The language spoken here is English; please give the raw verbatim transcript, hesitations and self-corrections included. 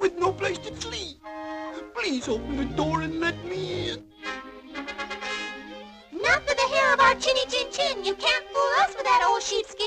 with no place to sleep. Please open the door and let me in. Not for the hair of our chinny chin chin. You can't fool us with that old sheepskin.